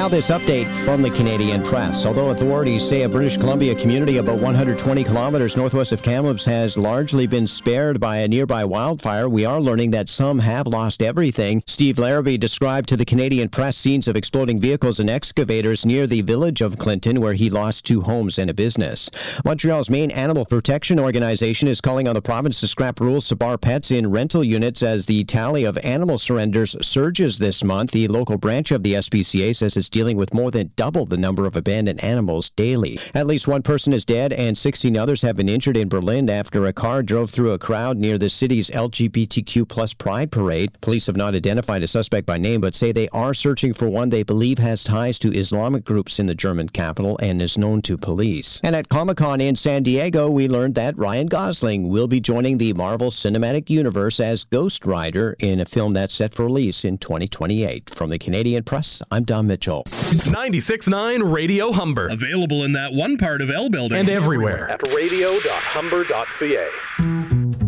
Now this update from the Canadian Press. Although authorities say a British Columbia community about 120 kilometers northwest of Kamloops has largely been spared by a nearby wildfire, we are learning that some have lost everything. Steve Larrabee described to the Canadian Press scenes of exploding vehicles and excavators near the village of Clinton, where he lost 2 homes and a business. Montreal's main animal protection organization is calling on the province to scrap rules to bar pets in rental units as the tally of animal surrenders surges this month. The local branch of the SPCA says it's dealing with more than double the number of abandoned animals daily. At least 1 person is dead and 16 others have been injured in Berlin after a car drove through a crowd near the city's LGBTQ plus pride parade. Police have not identified a suspect by name, but say they are searching for one they believe has ties to Islamic groups in the German capital and is known to police. And at Comic-Con in San Diego, we learned that Ryan Gosling will be joining the Marvel Cinematic Universe as Ghost Rider in a film that's set for release in 2028. From the Canadian Press, I'm Don Mitchell. 96.9 Radio Humber. Available in that one part of L Building. And everywhere. At radio.humber.ca.